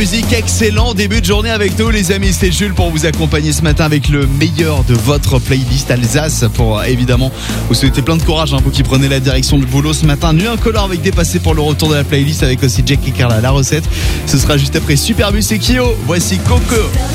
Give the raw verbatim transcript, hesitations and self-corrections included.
Musique, excellent début de journée avec nous les amis, c'est Jules pour vous accompagner ce matin avec le meilleur de votre playlist Alsace pour évidemment vous souhaiter plein de courage hein, vous qui prenez la direction du boulot ce matin. Nuit incolore avec Dépassé pour le retour de la playlist avec aussi Jack et Carla la recette. Ce sera juste après Superbus et Kyo. Voici Coco.